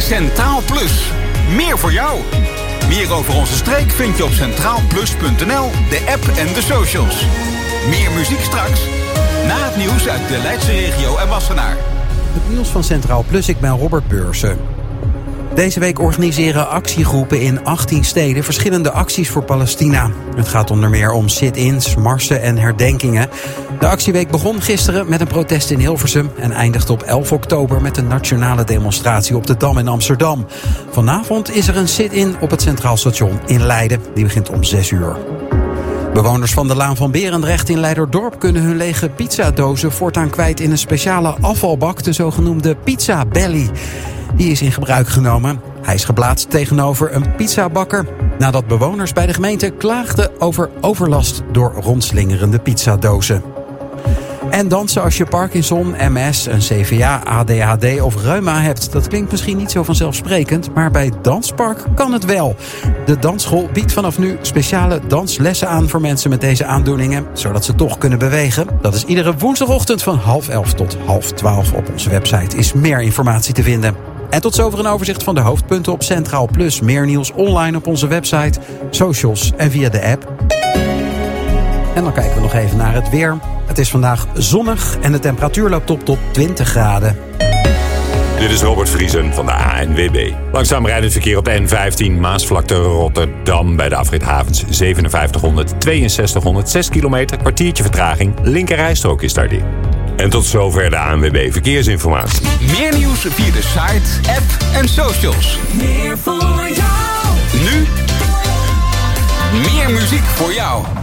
Centraal Plus. Meer voor jou. Meer over onze streek vind je op centraalplus.nl, de app en de socials. Meer muziek straks. Na het nieuws uit de Leidse regio en Wassenaar. Het nieuws van Centraal Plus, ik ben Robert Beursen. Deze week organiseren actiegroepen in 18 steden verschillende acties voor Palestina. Het gaat onder meer om sit-ins, marsen en herdenkingen. De actieweek begon gisteren met een protest in Hilversum en eindigt op 11 oktober met een nationale demonstratie op de Dam in Amsterdam. Vanavond is er een sit-in op het Centraal Station in Leiden. Die begint om 6 uur. Bewoners van de Laan van Berendrecht in Leiderdorp kunnen hun lege pizzadozen voortaan kwijt in een speciale afvalbak, de zogenoemde Pizza Belly. Die is in gebruik genomen. Hij is geplaatst tegenover een pizzabakker nadat bewoners bij de gemeente klaagden over overlast door rondslingerende pizzadozen. En dansen als je Parkinson, MS, een CVA, ADHD of reuma hebt. Dat klinkt misschien niet zo vanzelfsprekend, maar bij Danspark kan het wel. De dansschool biedt vanaf nu speciale danslessen aan voor mensen met deze aandoeningen, zodat ze toch kunnen bewegen. Dat is iedere woensdagochtend van 11:30 tot 11:30. Op onze website is meer informatie te vinden. En tot zover een overzicht van de hoofdpunten op Centraal Plus. Meer nieuws online op onze website, socials en via de app. En dan kijken we nog even naar het weer. Het is vandaag zonnig en de temperatuur loopt op tot 20 graden. Dit is Robert Vriesen van de ANWB. Langzaam rijdend verkeer op de N15 Maasvlakte Rotterdam bij de afrit Havens 5700, 6200, 6 kilometer, kwartiertje vertraging. Linkerrijstrook is daar dicht. En tot zover de ANWB Verkeersinformatie. Meer nieuws via de site, app en socials. Meer voor jou. Nu meer muziek voor jou.